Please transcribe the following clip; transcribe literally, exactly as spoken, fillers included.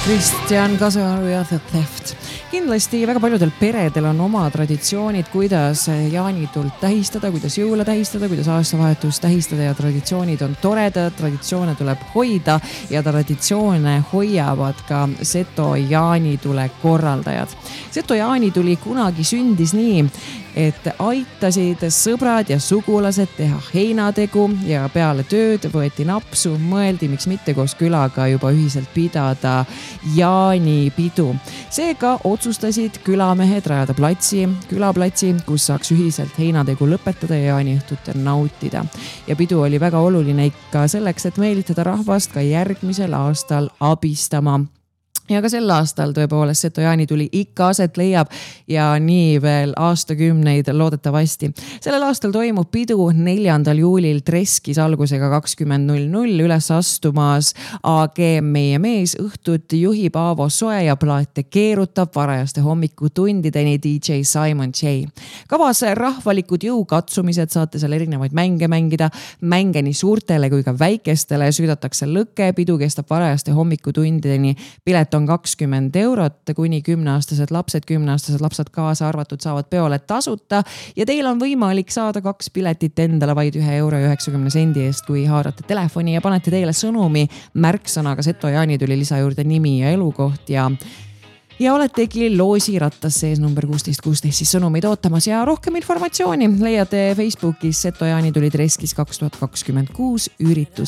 Kristjan Kasaru ja The Theft. Kindlasti väga paljudel peredel on oma traditsioonid, kuidas jaanitult tähistada, kuidas jõule tähistada, kuidas aastavahetust tähistada ja traditsioonid on toredad, traditsioone tuleb hoida ja traditsioone hoiavad ka Seto jaanitule korraldajad. Seto jaanituli kunagi sündis nii, et aitasid sõbrad ja sugulased teha heinategu ja peale tööd võeti napsu, mõeldi, miks mitte koos külaga juba ühiselt pidada jaanipidu. Seega otsustasid külamehed rajada platsi, külaplatsi, kus saaks ühiselt heinategu lõpetada ja jaaniõhtut nautida. Ja pidu oli väga oluline ikka selleks, et meelitada rahvast ka järgmisel aastal abistama. Ja ka sel aastal tõepoolest Seto jaanituli ikka aset leiab ja nii veel aastakümneid loodetavasti. Sellel aastal toimub pidu neljandal juulil Treskis algusega kakskümmend null null üles astumas A G Meie mees õhtut juhib Aavo Soe ja plaate keerutab varajaste hommikutundideni D J Simon J. Kavas rahvalikud jõukatsumised, saate seal erinevaid mänge mängida, mänge nii suurtele kui ka väikestele, süüdatakse lõke, pidu kestab varajaste hommikutundideni, pilet on kakskümmend eurot, kuni kümneaastased lapsed, kümneaastased lapsed kaasa arvatud saavad peole tasuta ja teil on võimalik saada kaks piletit endale vaid ühe euro ja üheksakümne sendi eest, kui haarate telefoni ja panete teile sõnumi märksõnaga Seto jaanituli lisa juurde nimi ja elukoht ja Ja oletegi loosi rattas sees number kuusteist kuusteist siis sõnumeid ootamas ja rohkem informatsiooni leiate Facebookis Seto jaanituli Treskis kaks tuhat kakskümmend kuus üritus